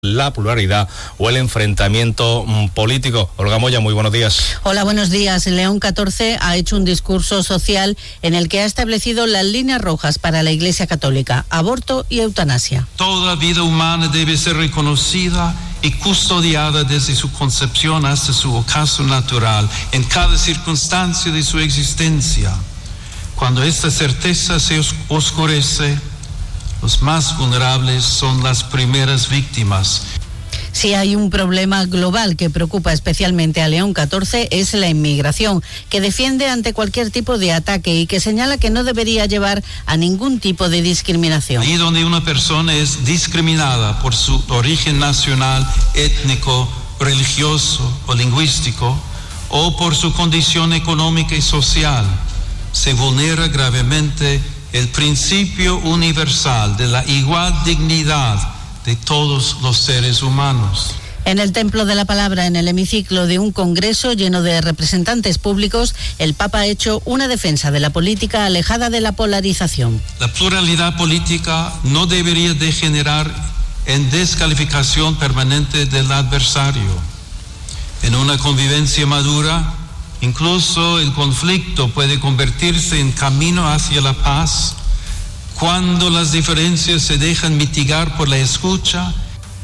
la pluralidad o el enfrentamiento político. Olga Moya, muy buenos días. Hola, buenos días. León XIV ha hecho un discurso social en el que ha establecido las líneas rojas para la Iglesia Católica: aborto y eutanasia. Toda vida humana debe ser reconocida y custodiada desde su concepción hasta su ocaso natural, en cada circunstancia de su existencia. Cuando esta certeza se oscurece, los más vulnerables son las primeras víctimas. Si hay un problema global que preocupa especialmente a León XIV es la inmigración, que defiende ante cualquier tipo de ataque y que señala que no debería llevar a ningún tipo de discriminación. Ahí donde una persona es discriminada por su origen nacional, étnico, religioso o lingüístico, o por su condición económica y social, se vulnera gravemente el principio universal de la igual dignidad de todos los seres humanos. En el Templo de la Palabra, en el hemiciclo de un congreso lleno de representantes públicos, el Papa ha hecho una defensa de la política alejada de la polarización. La pluralidad política no debería degenerar en descalificación permanente del adversario. En una convivencia madura, incluso el conflicto puede convertirse en camino hacia la paz cuando las diferencias se dejan mitigar por la escucha.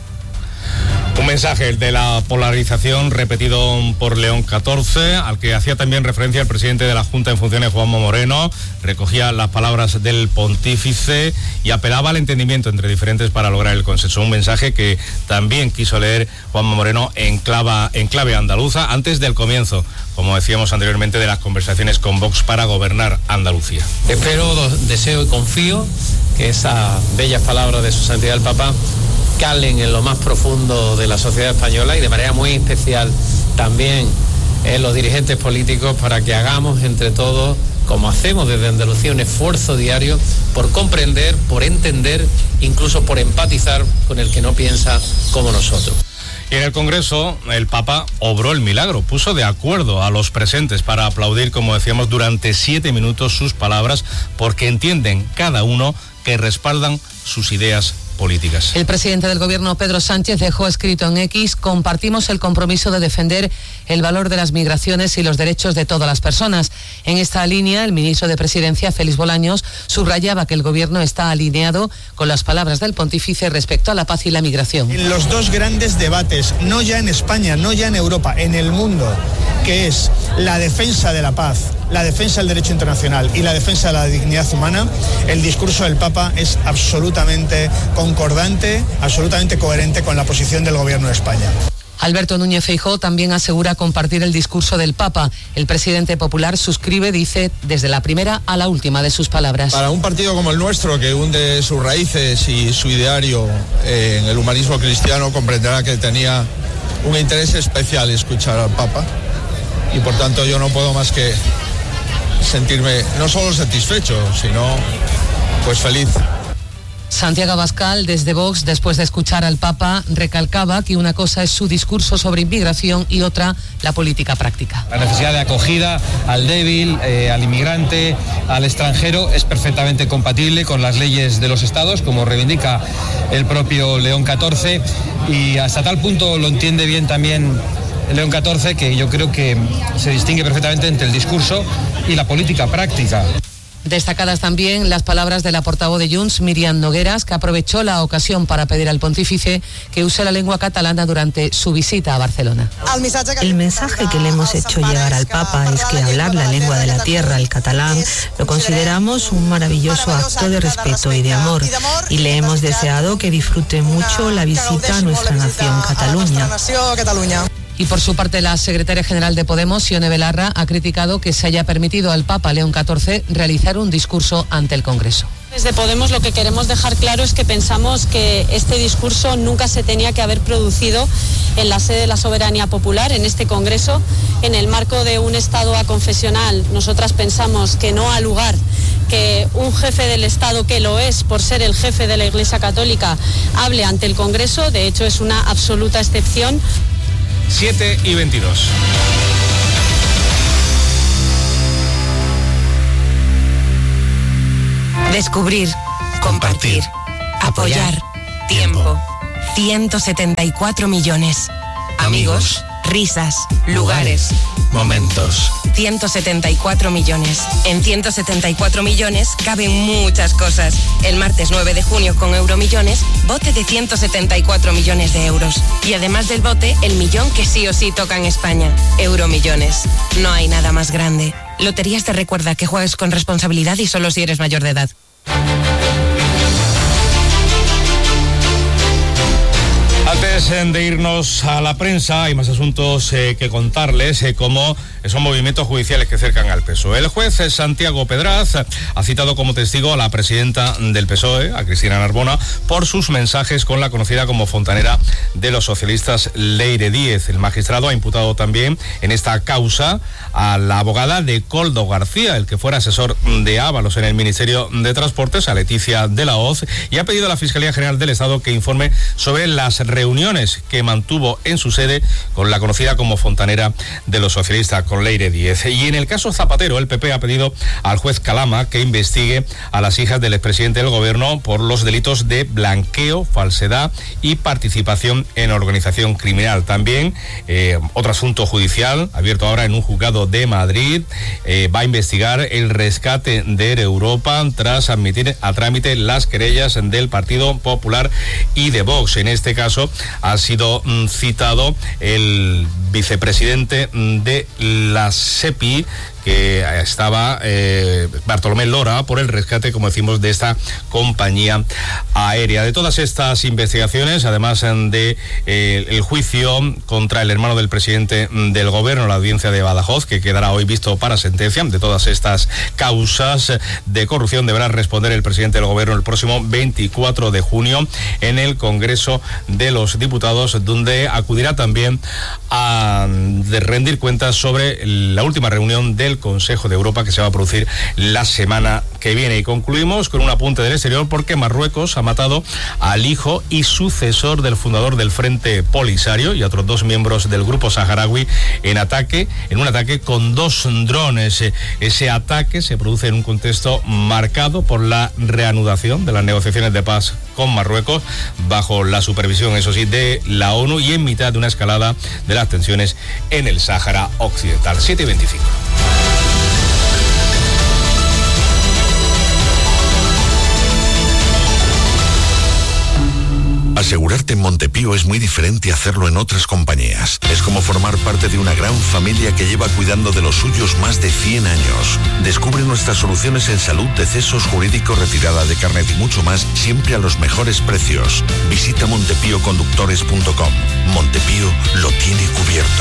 Un mensaje, el de la polarización, repetido por León XIV, al que hacía también referencia el presidente de la Junta en funciones, Juanma Moreno. Recogía las palabras del pontífice y apelaba al entendimiento entre diferentes para lograr el consenso. Un mensaje que también quiso leer Juanma Moreno en clave andaluza antes del comienzo, como decíamos anteriormente, de las conversaciones con Vox para gobernar Andalucía. Espero, deseo y confío que esas bellas palabras de su santidad el Papa calen en lo más profundo de la sociedad española y de manera muy especial también en los dirigentes políticos, para que hagamos entre todos, como hacemos desde Andalucía, un esfuerzo diario por comprender, por entender, incluso por empatizar con el que no piensa como nosotros. Y en el Congreso, el Papa obró el milagro, puso de acuerdo a los presentes para aplaudir, como decíamos, durante 7 minutos sus palabras, porque entienden cada uno que respaldan sus ideas políticas. El presidente del gobierno, Pedro Sánchez, dejó escrito en X: compartimos el compromiso de defender el valor de las migraciones y los derechos de todas las personas. En esta línea, el ministro de Presidencia, Félix Bolaños, subrayaba que el gobierno está alineado con las palabras del pontífice respecto a la paz y la migración. En los dos grandes debates, no ya en España, no ya en Europa, en el mundo, que es la defensa de la paz, la defensa del derecho internacional y la defensa de la dignidad humana, el discurso del Papa es absolutamente concordante, absolutamente coherente con la posición del Gobierno de España. Alberto Núñez Feijóo también asegura compartir el discurso del Papa. El presidente popular suscribe, dice, desde la primera a la última de sus palabras. Para un partido como el nuestro, que hunde sus raíces y su ideario en el humanismo cristiano, comprenderá que tenía un interés especial escuchar al Papa, y por tanto yo no puedo más que sentirme no solo satisfecho, sino pues feliz. Santiago Abascal, desde Vox, después de escuchar al Papa, recalcaba que una cosa es su discurso sobre inmigración y otra la política práctica. La necesidad de acogida al débil, al inmigrante, al extranjero, es perfectamente compatible con las leyes de los estados, como reivindica el propio León XIV, y hasta tal punto lo entiende bien también León XIV, que yo creo que se distingue perfectamente entre el discurso y la política práctica. Destacadas también las palabras de la portavoz de Junts, Míriam Nogueras, que aprovechó la ocasión para pedir al pontífice que use la lengua catalana durante su visita a Barcelona. El mensaje que le hemos hecho llegar al Papa es que hablar la lengua de la tierra, el catalán, lo consideramos un maravilloso acto de respeto y de amor, y le hemos deseado que disfrute mucho la visita a nuestra nación, Cataluña. Y por su parte, la secretaria general de Podemos, Ione Belarra, ha criticado que se haya permitido al Papa León XIV realizar un discurso ante el Congreso. Desde Podemos lo que queremos dejar claro es que pensamos que este discurso nunca se tenía que haber producido en la sede de la soberanía popular, en este Congreso, en el marco de un Estado aconfesional. Nosotras pensamos que no ha lugar que un jefe del Estado, que lo es por ser el jefe de la Iglesia Católica, hable ante el Congreso. De hecho, es una absoluta excepción. 7:22. Descubrir, compartir, apoyar, tiempo. 174 millones. Amigos, risas, lugares, momentos. 174 millones. En 174 millones caben muchas cosas. El martes 9 de junio con Euromillones, bote de 174 millones de euros. Y además del bote, el millón que sí o sí toca en España. Euromillones. No hay nada más grande. Loterías te recuerda que juegues con responsabilidad y solo si eres mayor de edad. Antes de irnos a la prensa, hay más asuntos que contarles, como son movimientos judiciales que cercan al PSOE. El juez Santiago Pedraz ha citado como testigo a la presidenta del PSOE, a Cristina Narbona, por sus mensajes con la conocida como fontanera de los socialistas, Leire Díez. El magistrado ha imputado también en esta causa a la abogada de Coldo García, el que fuera asesor de Ábalos en el Ministerio de Transportes, a Leticia de la Hoz, y ha pedido a la Fiscalía General del Estado que informe sobre las reuniones que mantuvo en su sede con la conocida como fontanera de los socialistas, con Leire Díez. Y en el caso Zapatero, el PP ha pedido al juez Calama que investigue a las hijas del expresidente del gobierno por los delitos de blanqueo, falsedad y participación en organización criminal. También otro asunto judicial abierto ahora en un juzgado de Madrid, va a investigar el rescate de Air Europa tras admitir a trámite las querellas del Partido Popular y de Vox. En este caso ha sido citado el vicepresidente de la SEPI, que estaba Bartolomé Lora, por el rescate, como decimos, de esta compañía aérea. De todas estas investigaciones, además de el juicio contra el hermano del presidente del gobierno, la audiencia de Badajoz, que quedará hoy visto para sentencia, de todas estas causas de corrupción deberá responder el presidente del gobierno el próximo 24 de junio en el Congreso de los Diputados, donde acudirá también a rendir cuentas sobre la última reunión del Consejo de Europa que se va a producir la semana que viene. Y concluimos con un apunte del exterior, porque Marruecos ha matado al hijo y sucesor del fundador del Frente Polisario y a otros 2 miembros del grupo saharaui en un ataque con 2 drones. Ese ataque se produce en un contexto marcado por la reanudación de las negociaciones de paz con Marruecos, bajo la supervisión, eso sí, de la ONU, y en mitad de una escalada de las tensiones en el Sáhara Occidental. 7:25. Asegurarte en Montepío es muy diferente a hacerlo en otras compañías. Es como formar parte de una gran familia que lleva cuidando de los suyos más de 100 años. Descubre nuestras soluciones en salud, decesos, jurídico, retirada de carnet y mucho más, siempre a los mejores precios. Visita montepíoconductores.com. Montepío lo tiene cubierto.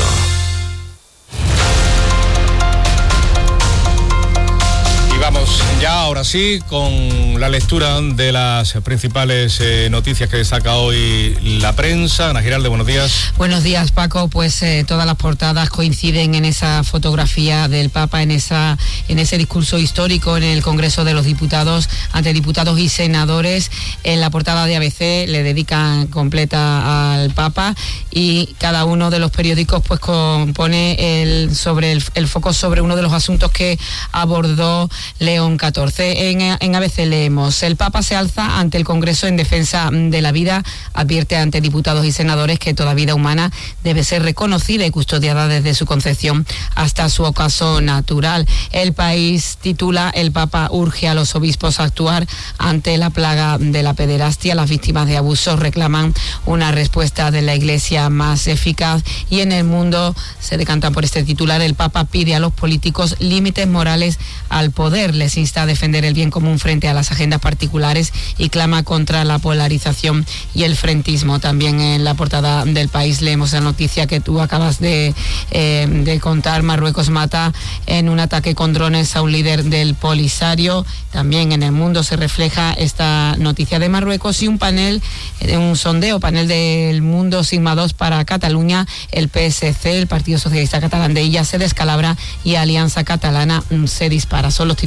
Vamos ya, ahora sí, con la lectura de las principales noticias que destaca hoy la prensa. Ana Giralde, buenos días. Buenos días, Paco. Pues todas las portadas coinciden en esa fotografía del Papa, en ese discurso histórico en el Congreso de los Diputados, ante diputados y senadores. En la portada de ABC le dedican completa al Papa, y cada uno de los periódicos pues pone el foco sobre uno de los asuntos que abordó León XIV. En ABC leemos: el Papa se alza ante el Congreso en defensa de la vida, advierte ante diputados y senadores que toda vida humana debe ser reconocida y custodiada desde su concepción hasta su ocaso natural. El País titula: el Papa urge a los obispos a actuar ante la plaga de la pederastia. Las víctimas de abusos reclaman una respuesta de la Iglesia más eficaz. Y en El Mundo se decantan por este titular: el Papa pide a los políticos límites morales al poder, les insta a defender el bien común frente a las agendas particulares y clama contra la polarización y el frentismo. También en la portada del País leemos la noticia que tú acabas de contar: Marruecos mata en un ataque con drones a un líder del Polisario. También en El Mundo se refleja esta noticia de Marruecos, y un sondeo del Mundo Sigma 2 para Cataluña. El PSC, el Partido Socialista Catalán de Illa, se descalabra y Alianza Catalana se dispara. Son los titulares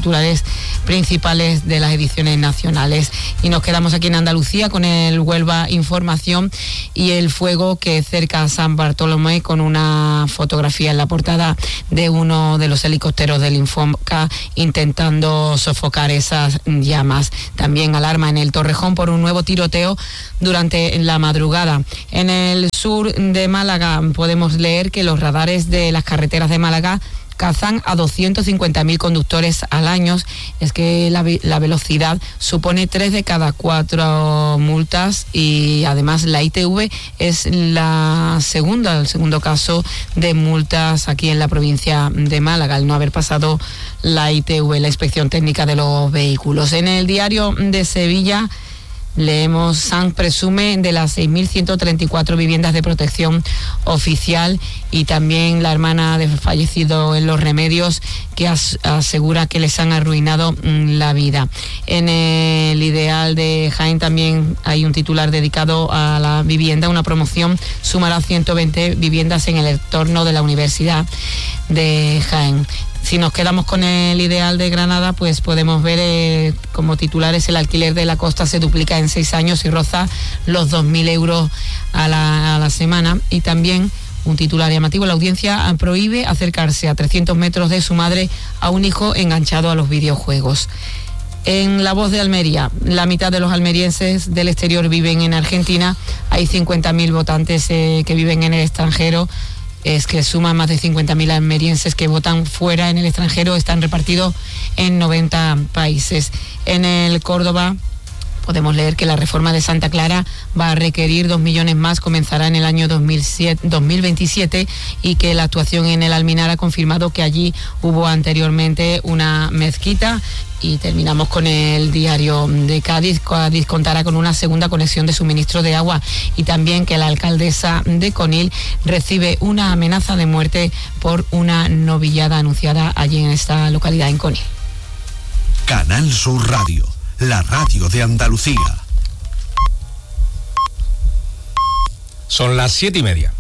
titulares principales de las ediciones nacionales. Y nos quedamos aquí en Andalucía con el Huelva Información y el fuego que cerca a San Bartolomé, con una fotografía en la portada de uno de los helicópteros del Infoca intentando sofocar esas llamas. También alarma en el Torrejón por un nuevo tiroteo durante la madrugada. En el sur de Málaga podemos leer que los radares de las carreteras de Málaga cazan a 250.000 conductores al año. Es que la velocidad supone 3 de cada 4 multas, y además la ITV es el segundo caso de multas aquí en la provincia de Málaga, al no haber pasado la ITV, la inspección técnica de los vehículos. En el Diario de Sevilla leemos: SAN presume de las 6.134 viviendas de protección oficial, y también la hermana del fallecido en Los Remedios, que asegura que les han arruinado la vida. En el Ideal de Jaén también hay un titular dedicado a la vivienda. Una promoción sumará 120 viviendas en el entorno de la Universidad de Jaén. Si nos quedamos con el Ideal de Granada, pues podemos ver como titulares: el alquiler de la costa se duplica en 6 años y roza los 2.000 euros a la semana. Y también un titular llamativo: la audiencia prohíbe acercarse a 300 metros de su madre a un hijo enganchado a los videojuegos. En La Voz de Almería, la mitad de los almerienses del exterior viven en Argentina. Hay 50.000 votantes que viven en el extranjero. Es que suman más de 50.000 almerienses que votan fuera en el extranjero. Están repartidos en 90 países. En el Córdoba podemos leer que la reforma de Santa Clara va a requerir 2 millones más, comenzará en el año 2027, y que la actuación en el Alminar ha confirmado que allí hubo anteriormente una mezquita. Y terminamos con el Diario de Cádiz. Cádiz contará con una segunda conexión de suministro de agua, y también que la alcaldesa de Conil recibe una amenaza de muerte por una novillada anunciada allí en esta localidad, en Conil. Canal Sur Radio, la radio de Andalucía. Son las 7:30.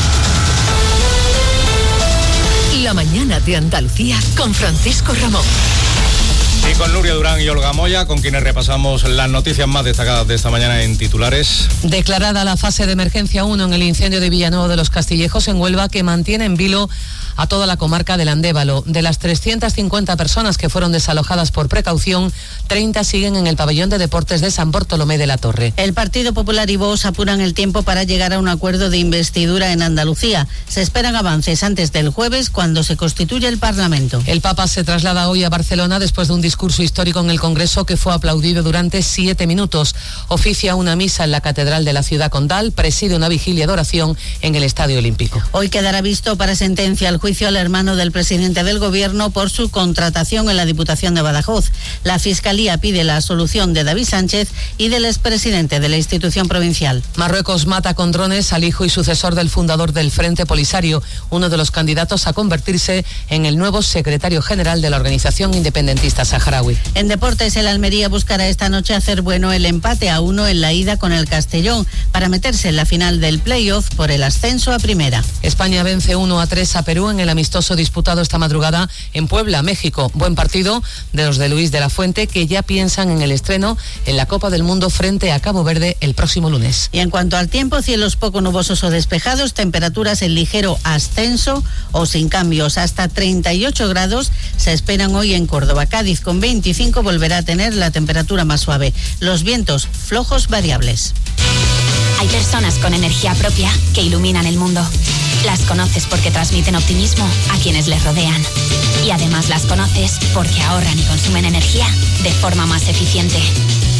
La mañana de Andalucía con Francisco Ramón. Y con Nuria Durán y Olga Moya, con quienes repasamos las noticias más destacadas de esta mañana en titulares. Declarada la fase de emergencia 1 en el incendio de Villanueva de los Castillejos, en Huelva, que mantiene en vilo a toda la comarca del Andévalo. De las 350 personas que fueron desalojadas por precaución, 30 siguen en el pabellón de deportes de San Bartolomé de la Torre. El Partido Popular y Vox apuran el tiempo para llegar a un acuerdo de investidura en Andalucía. Se esperan avances antes del jueves, cuando se constituye el Parlamento. El Papa se traslada hoy a Barcelona después de un discurso histórico en el Congreso que fue aplaudido durante 7 minutos. Oficia una misa en la Catedral de la Ciudad Condal, preside una vigilia de oración en el Estadio Olímpico. Hoy quedará visto para sentencia el juicio al hermano del presidente del Gobierno por su contratación en la Diputación de Badajoz. La Fiscalía pide la absolución de David Sánchez y del expresidente de la institución provincial. Marruecos mata con drones al hijo y sucesor del fundador del Frente Polisario, uno de los candidatos a convertirse en el nuevo secretario general de la organización independentista saharaui. En deportes, el Almería buscará esta noche hacer bueno el empate a 1 en la ida con el Castellón para meterse en la final del playoff por el ascenso a primera. España vence 1-3 a Perú en el amistoso disputado esta madrugada en Puebla, México. Buen partido de los de Luis de la Fuente, que ya piensan en el estreno en la Copa del Mundo frente a Cabo Verde el próximo lunes. Y en cuanto al tiempo, cielos poco nubosos o despejados, temperaturas en ligero ascenso o sin cambios. Hasta 38 grados se esperan hoy en Córdoba. Cádiz con 25 volverá a tener la temperatura más suave. Los vientos flojos variables. Hay personas con energía propia que iluminan el mundo. Las conoces porque transmiten optimismo a quienes les rodean. Y además las conoces porque ahorran y consumen energía de forma más eficiente.